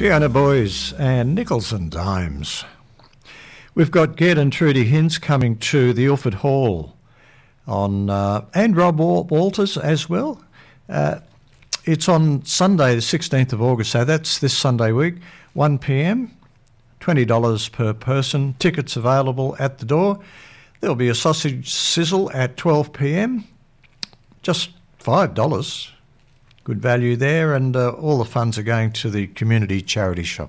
Fiona Boys and Nickels and Dimes. We've got Ged and Trudy Hinds coming to the Ilford Hall on and Rob Walters as well. It's on Sunday the 16th of August, so that's this Sunday week, 1 p.m, $20 per person. Tickets available at the door. There'll be a sausage sizzle at 12 p.m, just $5. Good value there, and all the funds are going to the community charity shop.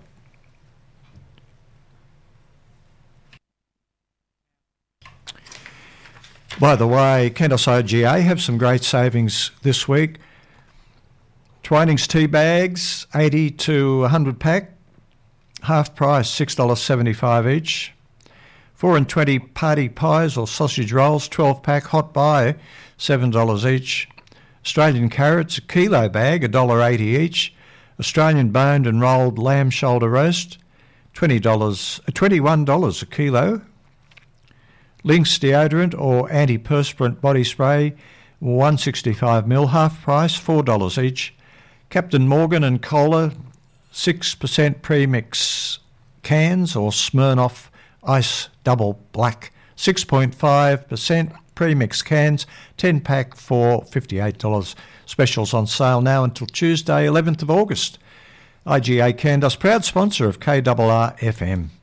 By the way, Kentos OGA have some great savings this week. Twinings tea bags, 80 to 100 pack, half price, $6.75 each. 4 and 20 party pies or sausage rolls, 12 pack, hot buy, $7 each. Australian carrots, a kilo bag, $1.80 each. Australian boned and rolled lamb shoulder roast, $21 a kilo. Lynx deodorant or antiperspirant body spray, 165ml, half price, $4 each. Captain Morgan and Cola, 6% premix cans or Smirnoff Ice Double Black, 6.5% premix cans, 10 pack for $58. Specials on sale now until Tuesday, 11th of August. IGA Candos, proud sponsor of KRR FM.